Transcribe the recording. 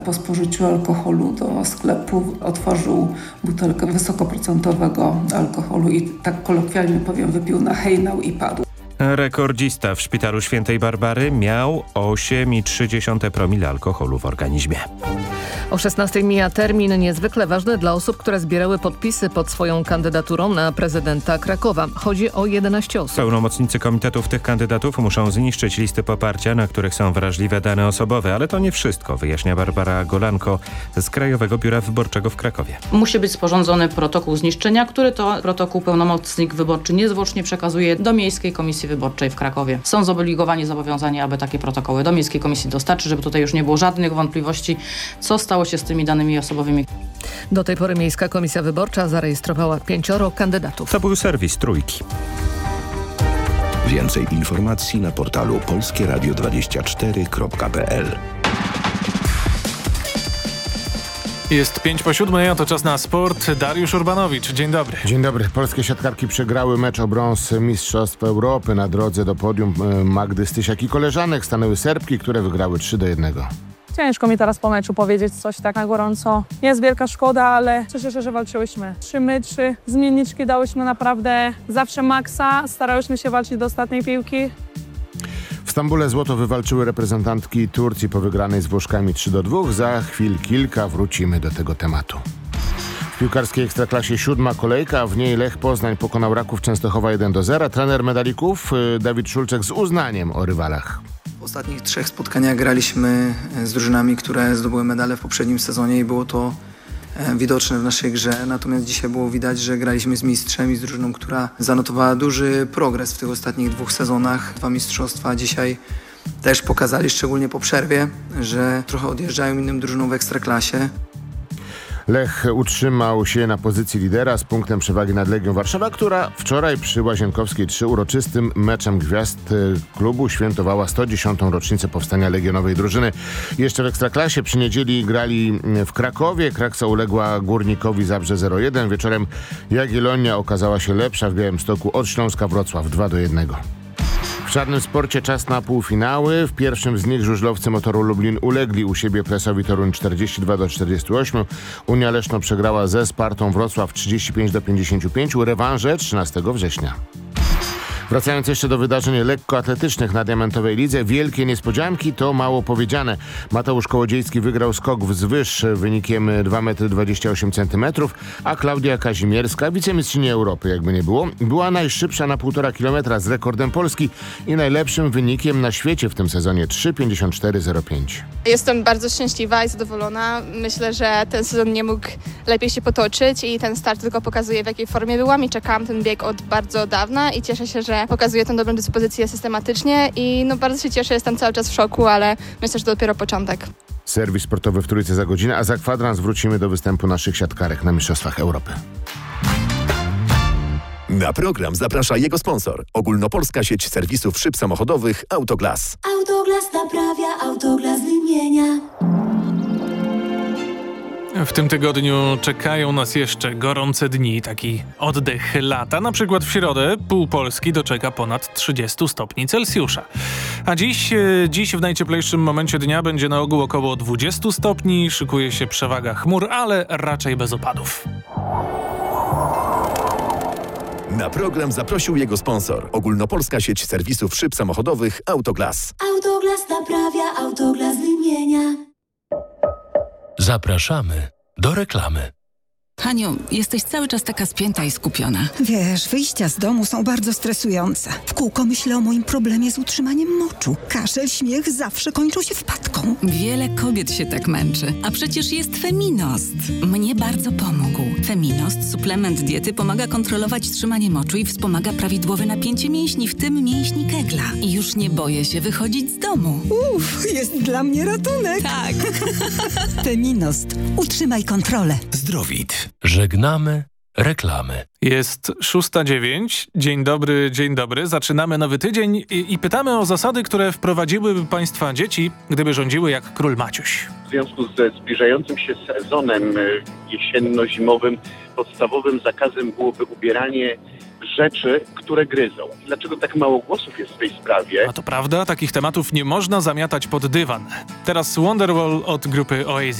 Po spożyciu alkoholu do sklepu otworzył butelkę wysokoprocentowego alkoholu i tak kolokwialnie powiem, wypił na hejnał i padł. Rekordzista w szpitalu Świętej Barbary miał 8,3 promile alkoholu w organizmie. O 16:00 mija termin niezwykle ważny dla osób, które zbierały podpisy pod swoją kandydaturą na prezydenta Krakowa. Chodzi o 11 osób. Pełnomocnicy komitetów tych kandydatów muszą zniszczyć listy poparcia, na których są wrażliwe dane osobowe, ale to nie wszystko, wyjaśnia Barbara Golanko z Krajowego Biura Wyborczego w Krakowie. Musi być sporządzony protokół zniszczenia, który to protokół pełnomocnik wyborczy niezwłocznie przekazuje do Miejskiej Komisji Wyborczej w Krakowie. Są zobowiązani, aby takie protokoły do Miejskiej Komisji dostarczyć, żeby tutaj już nie było żadnych wątpliwości, co stało się z tymi danymi osobowymi. Do tej pory Miejska Komisja Wyborcza zarejestrowała 5 kandydatów. To był serwis Trójki. Więcej informacji na portalu polskieradio24.pl. Jest 6:05, a to czas na sport. Dariusz Urbanowicz, dzień dobry. Dzień dobry. Polskie siatkarki przegrały mecz o brąz Mistrzostw Europy. Na drodze do podium Magdy Stysiak i koleżanek stanęły Serbki, które wygrały 3-1. Ciężko mi teraz po meczu powiedzieć coś tak na gorąco. Jest wielka szkoda, ale cieszę się, że walczyłyśmy. 3 mecze, zmienniczki dałyśmy naprawdę zawsze maksa. Starałyśmy się walczyć do ostatniej piłki. W Stambule złoto wywalczyły reprezentantki Turcji po wygranej z Włoszkami 3-2. Za chwil kilka wrócimy do tego tematu. W piłkarskiej Ekstraklasie 7. kolejka, w niej Lech Poznań pokonał Raków Częstochowa 1-0. Trener medalików Dawid Szulczek z uznaniem o rywalach. W ostatnich 3 spotkaniach graliśmy z drużynami, które zdobyły medale w poprzednim sezonie i było to widoczne w naszej grze. Natomiast dzisiaj było widać, że graliśmy z mistrzem i z drużyną, która zanotowała duży progres w tych ostatnich 2 sezonach. 2 mistrzostwa dzisiaj też pokazali, szczególnie po przerwie, że trochę odjeżdżają innym drużynom w Ekstraklasie. Lech utrzymał się na pozycji lidera z punktem przewagi nad Legią Warszawa, która wczoraj przy Łazienkowskiej 3 uroczystym meczem gwiazd klubu świętowała 110. rocznicę powstania legionowej drużyny. Jeszcze w Ekstraklasie przy niedzieli grali w Krakowie. Kraksa uległa Górnikowi Zabrze 0-1. Wieczorem Jagiellonia okazała się lepsza w Białymstoku od Śląska Wrocław 2-1. W czarnym sporcie czas na półfinały. W pierwszym z nich żużlowcy Motoru Lublin ulegli u siebie Presowi Toruń 42-48. Unia Leszno przegrała ze Spartą Wrocław 35-55. Rewanże 13 września. Wracając jeszcze do wydarzeń lekkoatletycznych na Diamentowej Lidze, wielkie niespodzianki to mało powiedziane. Mateusz Kołodziejski wygrał skok wzwyż wynikiem 2,28 m, a Klaudia Kazimierska, wicemistrzyni Europy jakby nie było, była najszybsza na 1,5 km z rekordem Polski i najlepszym wynikiem na świecie w tym sezonie 3,54,05. Jestem bardzo szczęśliwa i zadowolona. Myślę, że ten sezon nie mógł lepiej się potoczyć i ten start tylko pokazuje, w jakiej formie byłam i czekałam ten bieg od bardzo dawna i cieszę się, że pokazuje tę dobrą dyspozycję systematycznie i bardzo się cieszę, jestem cały czas w szoku, ale myślę, że to dopiero początek. Serwis sportowy w Trójce za godzinę, a za kwadrans wrócimy do występu naszych siatkarek na Mistrzostwach Europy. Na program zaprasza jego sponsor. Ogólnopolska sieć serwisów szyb samochodowych Autoglas. Autoglas naprawia, Autoglas wymienia. W tym tygodniu czekają nas jeszcze gorące dni, taki oddech lata. Na przykład w środę pół Polski doczeka ponad 30 stopni Celsjusza. A dziś w najcieplejszym momencie dnia będzie na ogół około 20 stopni. Szykuje się przewaga chmur, ale raczej bez opadów. Na program zaprosił jego sponsor. Ogólnopolska sieć serwisów szyb samochodowych Autoglas. Autoglas naprawia, Autoglas wymienia. Zapraszamy do reklamy. Haniu, jesteś cały czas taka spięta i skupiona. Wiesz, wyjścia z domu są bardzo stresujące. W kółko myślę o moim problemie z utrzymaniem moczu. Kaszel, śmiech zawsze kończą się wpadką. Wiele kobiet się tak męczy. A przecież jest Feminost. Mnie bardzo pomógł. Feminost, suplement diety, pomaga kontrolować trzymanie moczu i wspomaga prawidłowe napięcie mięśni, w tym mięśni Kegla. I już nie boję się wychodzić z domu. Jest dla mnie ratunek. Tak. Feminost. Utrzymaj kontrolę. Zdrowit. Żegnamy reklamy. Jest 6:09. Dzień dobry. Zaczynamy nowy tydzień i pytamy o zasady, które wprowadziłyby Państwa dzieci, gdyby rządziły jak król Maciuś. W związku ze zbliżającym się sezonem jesienno-zimowym podstawowym zakazem byłoby ubieranie rzeczy, które gryzą. Dlaczego tak mało głosów jest w tej sprawie? A to prawda, takich tematów nie można zamiatać pod dywan. Teraz Wonderwall od grupy Oasis.